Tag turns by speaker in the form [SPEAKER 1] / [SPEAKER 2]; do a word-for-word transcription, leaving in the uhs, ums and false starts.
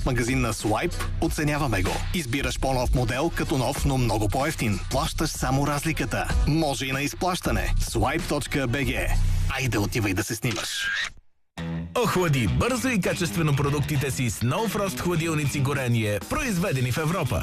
[SPEAKER 1] магазин на Swipe, оценяваме го. Избираш по-нов модел като нов, но много по-евтин. Плащаш само разликата. Може и на изплащане. Swipe точка би джи. Айде, отивай да се снимаш.
[SPEAKER 2] Охлади бързо и качествено продуктите си с No Frost хладилници горение, произведени в Европа.